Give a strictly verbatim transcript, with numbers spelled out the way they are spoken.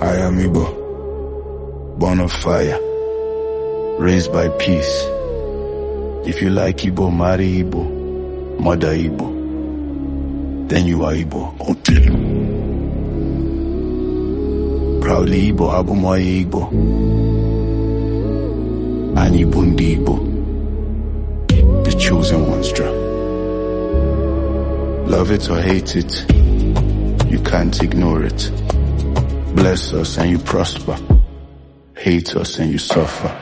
I am Igbo, born of fire, raised by peace. If you like Igbo, marry Igbo, mother Igbo, then you are Igbo. Proudly Igbo, Abumoye Igbo, and Igbo ndi Igbo, the chosen ones drum. Love it or hate it, you can't ignore it. Bless us and you prosper, hate us and you suffer.